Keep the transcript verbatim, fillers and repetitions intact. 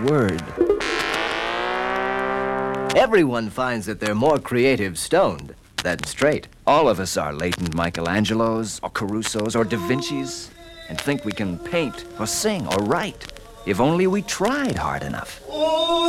word. Everyone finds that they're more creative stoned than straight. All of us are latent Michelangelos or Carusos or Da Vincis and think we can paint or sing or write if only we tried hard enough.